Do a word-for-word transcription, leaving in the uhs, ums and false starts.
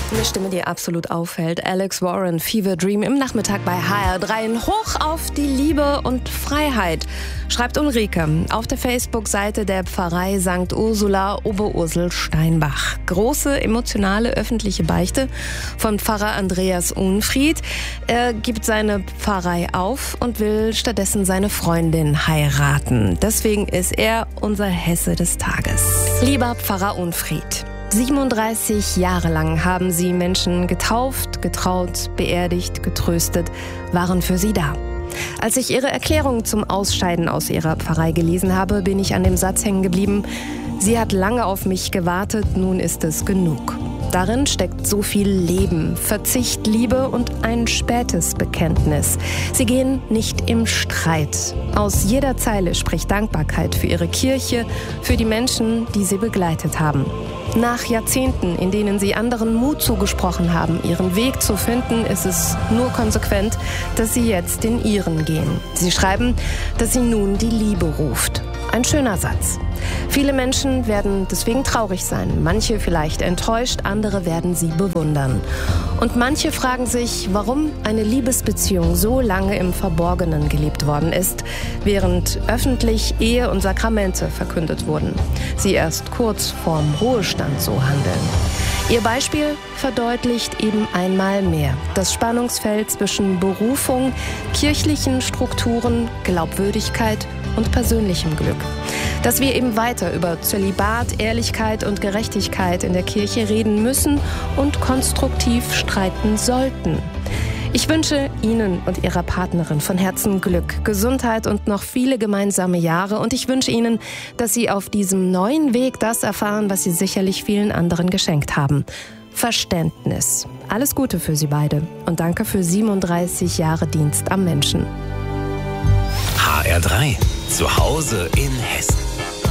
Eine Stimme, die absolut auffällt. Alex Warren, Fever Dream im Nachmittag bei H R drei. Hoch auf die Liebe und Freiheit, schreibt Ulrike auf der Facebook-Seite der Pfarrei Sankt Ursula Oberursel-Steinbach. Große emotionale öffentliche Beichte von Pfarrer Andreas Unfried. Er gibt seine Pfarrei auf und will stattdessen seine Freundin heiraten. Deswegen ist er unser Hesse des Tages. Lieber Pfarrer Unfried, siebenunddreißig Jahre lang haben Sie Menschen getauft, getraut, beerdigt, getröstet, waren für Sie da. Als ich Ihre Erklärung zum Ausscheiden aus Ihrer Pfarrei gelesen habe, bin ich an dem Satz hängen geblieben: Sie hat lange auf mich gewartet, nun ist es genug. Darin steckt so viel Leben, Verzicht, Liebe und ein spätes Bekenntnis. Sie gehen nicht im Streit. Aus jeder Zeile spricht Dankbarkeit für Ihre Kirche, für die Menschen, die Sie begleitet haben. Nach Jahrzehnten, in denen Sie anderen Mut zugesprochen haben, Ihren Weg zu finden, ist es nur konsequent, dass Sie jetzt den Ihren gehen. Sie schreiben, dass Sie nun die Liebe ruft. Ein schöner Satz. Viele Menschen werden deswegen traurig sein, manche vielleicht enttäuscht, andere werden sie bewundern. Und manche fragen sich, warum eine Liebesbeziehung so lange im Verborgenen gelebt worden ist, während öffentlich Ehe und Sakramente verkündet wurden. Sie erst kurz vorm Ruhestand so handeln. Ihr Beispiel verdeutlicht eben einmal mehr das Spannungsfeld zwischen Berufung, kirchlichen Strukturen, Glaubwürdigkeit und persönlichem Glück. Dass wir eben weiter über Zölibat, Ehrlichkeit und Gerechtigkeit in der Kirche reden müssen und konstruktiv streiten sollten. Ich wünsche Ihnen und Ihrer Partnerin von Herzen Glück, Gesundheit und noch viele gemeinsame Jahre. Und ich wünsche Ihnen, dass Sie auf diesem neuen Weg das erfahren, was Sie sicherlich vielen anderen geschenkt haben: Verständnis. Alles Gute für Sie beide und danke für siebenunddreißig Jahre Dienst am Menschen. H R drei. Zu Hause in Hessen.